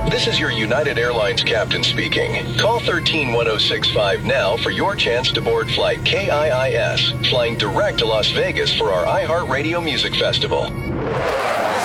This is your United Airlines captain speaking. Call 131065 now for your chance to board flight KIIS, flying direct to Las Vegas for our iHeartRadio Music Festival.